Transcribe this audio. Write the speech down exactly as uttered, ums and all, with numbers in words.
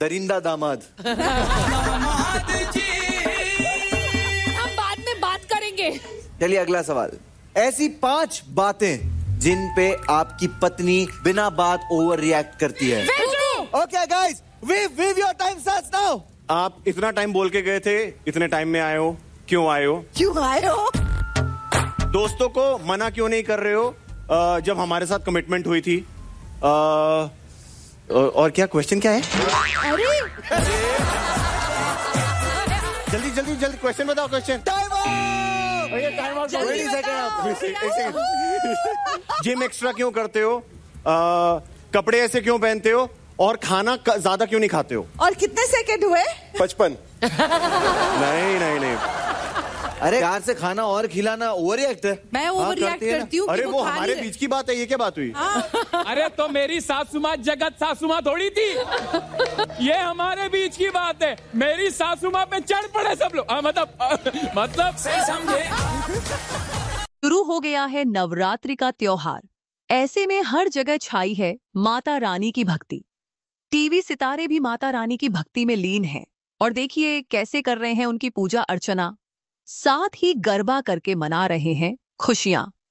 दरिंदा दामाद। हम बाद में बात करेंगे। चलिए अगला सवाल। ऐसी पांच बातें जिन पे आपकी पत्नी बिना बात ओवर रिएक्ट करती है। Okay guys, we weave your time starts now. आप इतना टाइम बोल के गए थे, इतने टाइम में आए हो, क्यों आए हो? क्यों आए हो? दोस्तों को मना क्यों नहीं कर रहे हो आ, जब हमारे साथ कमिटमेंट हुई थी? आ, और क्या क्वेश्चन क्या है? अरे जल्दी जल्दी जल्दी क्वेश्चन बताओ। Question time out. Time out. जल्दी बताओ। जिम एक्स्ट्रा क्यों करते हो? आ, कपड़े ऐसे क्यों पहनते हो? और खाना ज्यादा क्यों नहीं खाते हो? और कितने सेकंड हुए? पचपन। नहीं नहीं नहीं, अरे प्यार से खाना और खिलाना ओवर रिएक्ट है। मैं ओवर रिएक्ट करती हूँ। अरे वो हमारे बीच की बात है, ये क्या बात हुई? अरे तो मेरी सासू माँ जगत सासू माँ थोड़ी थी, ये हमारे बीच की बात है। मेरी सासू माँ पे चढ़ पड़े सब लोग। मतलब मतलब सही समझे। शुरू हो गया है नवरात्रि का त्योहार। ऐसे में हर जगह छाई है माता रानी की भक्ति। टीवी सितारे भी माता रानी की भक्ति में लीन हैं और देखिए कैसे कर रहे हैं उनकी पूजा अर्चना, साथ ही गरबा करके मना रहे हैं खुशियां।